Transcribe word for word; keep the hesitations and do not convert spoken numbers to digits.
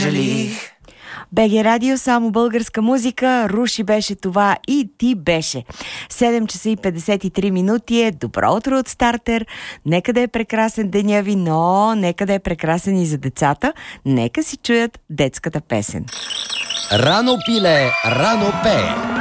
съжалих. БГ Радио, само българска музика. Руши беше това и ти беше. седем часа и петдесет и три минути е. Добро утро от Стартер. Нека да е прекрасен деня ви, но нека да е прекрасен и за децата. Нека си чуят детската песен. Рано пиле, рано пее.